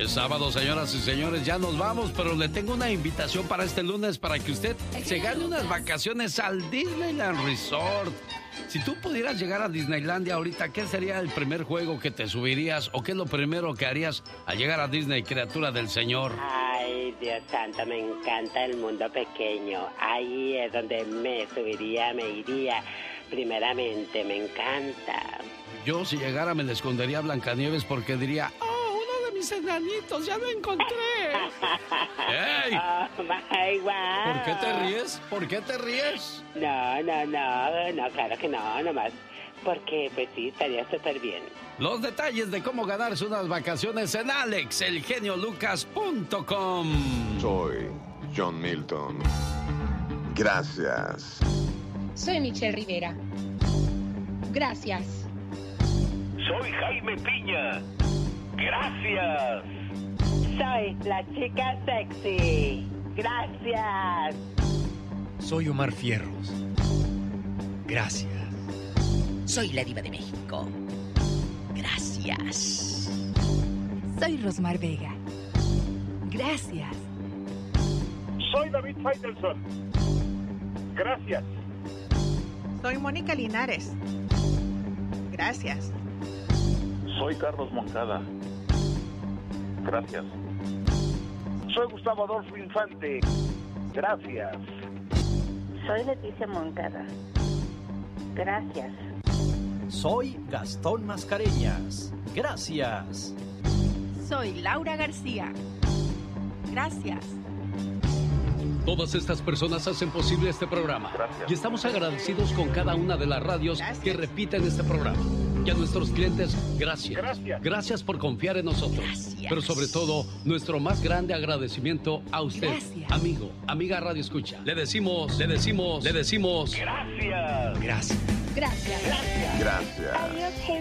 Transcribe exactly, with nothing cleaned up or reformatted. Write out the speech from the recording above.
Es sábado, señoras y señores, ya nos vamos, pero le tengo una invitación para este lunes para que usted se gane unas vacaciones al Disneyland Resort. Si tú pudieras llegar a Disneylandia ahorita, ¿qué sería el primer juego que te subirías o qué es lo primero que harías al llegar a Disney, criatura del Señor? Ay, Dios santo, me encanta el mundo pequeño. Ahí es donde me subiría, me iría. Primeramente, me encanta. Yo, si llegara, me le escondería a Blancanieves porque diría, ¡oh, uno de mis enanitos, ya lo encontré! ¡Ey! Oh, my God. ¿Por qué te ríes? ¿Por qué te ríes? No, no, no, no, claro que no, nomás. Porque, pues sí, estaría súper bien. Los detalles de cómo ganarse unas vacaciones en alex el genio lucas punto com. Soy John Milton. Gracias. Soy Michelle Rivera. Gracias. Soy Jaime Piña. Gracias. Soy la chica sexy. Gracias. Soy Omar Fierros. Gracias. Soy la diva de México. Gracias. Soy Rosmar Vega. Gracias. Soy David Faitelson. Gracias. Soy Mónica Linares. Gracias. Soy Carlos Moncada. Gracias. Soy Gustavo Adolfo Infante. Gracias. Soy Leticia Moncada. Gracias. Soy Gastón Mascareñas. Gracias. Soy Laura García. Gracias. Todas estas personas hacen posible este programa. Gracias. Y estamos agradecidos con cada una de las radios Gracias. que repiten este programa. Y a nuestros clientes, gracias. Gracias. Gracias por confiar en nosotros. Gracias. Pero sobre todo, nuestro más grande agradecimiento a usted, Gracias. amigo, amiga Radio Escucha. Le decimos, le decimos, le decimos. Gracias. Gracias. Gracias. Gracias. Adiós,